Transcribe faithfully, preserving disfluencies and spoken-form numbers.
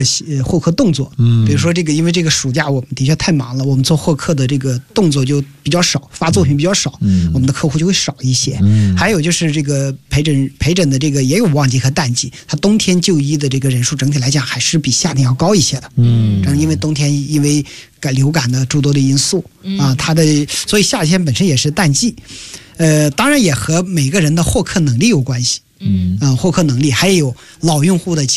呃获客动作，嗯，比如说这个，因为这个暑假我们的确太忙了，我们做获客的这个动作就比较少，发作品比较少，嗯，我们的客户就会少一些。嗯，还有就是这个陪诊陪诊的这个也有旺季和淡季，它冬天就医的这个人数整体来讲还是比夏天要高一些的。嗯，正因为冬天因为感流感的诸多的因素啊，它的所以夏天本身也是淡季，呃，当然也和每个人的获客能力有关系。嗯，啊，获客能力还有老用户的